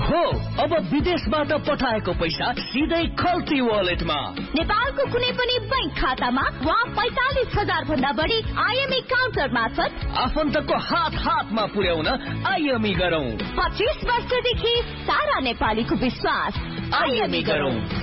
हो अब विदेशबाट पठाएको पैसा सिधै खल्ती वालेटमा। नेपालको कुनै पनि बैंक खातामा वा 45,000 भन्दा बढी आईएमई काउन्टर मार्फत आफन्तको हातमा पुर्याउन आईएमई गरौँ। 25 वर्षदेखि सारा नेपालीको विश्वास। आईएमई गरौँ।